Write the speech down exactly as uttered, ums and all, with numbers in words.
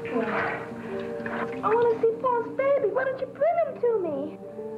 I want to see Paul's baby. Why don't you bring him to me?